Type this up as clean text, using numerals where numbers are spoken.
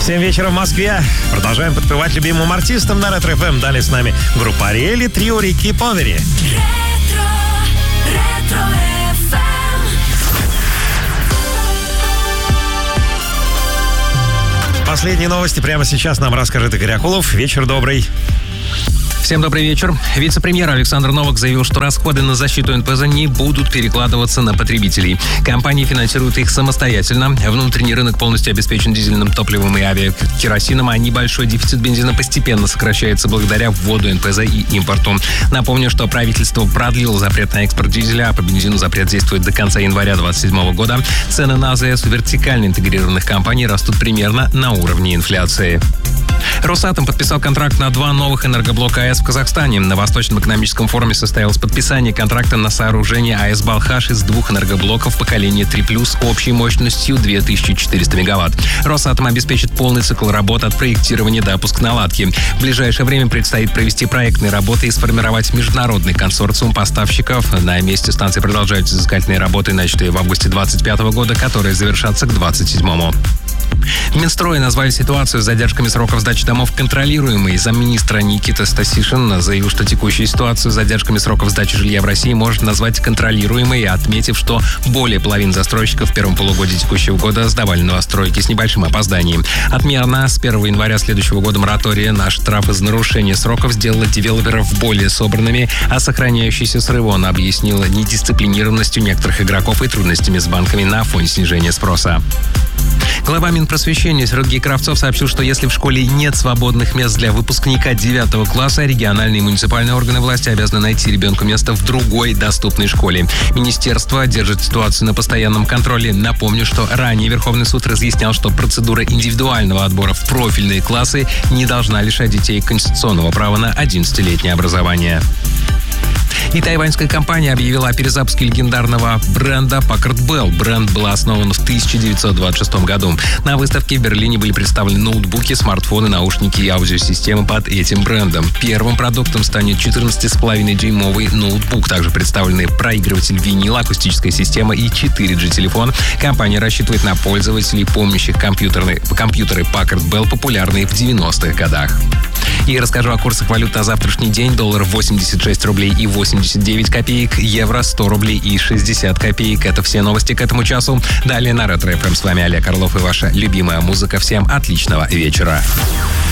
7 вечера в Москве. Продолжаем подпевать любимым артистам на Ретро ФМ. Далее с нами группа Ариэль и трио Рики Повери. Ретро ФМ. Последние новости прямо сейчас нам расскажет Игорь Акулов. Вечер добрый. Всем добрый вечер. Вице-премьер Александр Новак заявил, что расходы на защиту НПЗ не будут перекладываться на потребителей. Компании финансируют их самостоятельно. Внутренний рынок полностью обеспечен дизельным топливом и авиакеросином, а небольшой дефицит бензина постепенно сокращается благодаря вводу НПЗ и импорту. Напомню, что правительство продлило запрет на экспорт дизеля, а по бензину запрет действует до конца января 2027 года. Цены на АЗС у вертикально интегрированных компаний растут примерно на уровне инфляции. Росатом подписал контракт на 2 новых энергоблока АЭС в Казахстане. На Восточном экономическом форуме состоялось подписание контракта на сооружение АЭС «Балхаш» из 2 энергоблоков поколения 3+, общей мощностью 2400 мегаватт. Росатом обеспечит полный цикл работ от проектирования до пусконаладки. В ближайшее время предстоит провести проектные работы и сформировать международный консорциум поставщиков. На месте станции продолжаются изыскательные работы, начатые в августе 2025 года, которые завершатся к 2027. В Минстрое назвали ситуацию с задержками сроков сдачи домов контролируемой. Замминистра Никита Стасишин заявил, что текущую ситуацию с задержками сроков сдачи жилья в России может назвать контролируемой, отметив, что более половины застройщиков в первом полугодии текущего года сдавали новостройки с небольшим опозданием. Отмена с 1 января следующего года моратория на штрафы за нарушение сроков сделала девелоперов более собранными, а сохраняющийся срыв он объяснил недисциплинированностью некоторых игроков и трудностями с банками на фоне снижения спроса. Глава Минпросвещения Сергей Кравцов сообщил, что если в школе нет свободных мест для выпускника 9 класса, региональные и муниципальные органы власти обязаны найти ребенку место в другой доступной школе. Министерство держит ситуацию на постоянном контроле. Напомню, что ранее Верховный суд разъяснял, что процедура индивидуального отбора в профильные классы не должна лишать детей конституционного права на 11-летнее образование. И тайваньская компания объявила о перезапуске легендарного бренда Packard Bell. Бренд был основан в 1926 году. На выставке в Берлине были представлены ноутбуки, смартфоны, наушники и аудиосистемы под этим брендом. Первым продуктом станет 14,5-дюймовый ноутбук. Также представлены проигрыватель винила, акустическая система и 4G-телефон. Компания рассчитывает на пользователей, помнящих компьютеры Packard Bell, популярные в 90-х годах. И расскажу о курсах валют на завтрашний день. Доллар 86 рублей и 89 копеек, евро 100 рублей и 60 копеек. Это все новости к этому часу. Далее на Ретро ФМ. С вами Олег Орлов и ваша любимая музыка. Всем отличного вечера.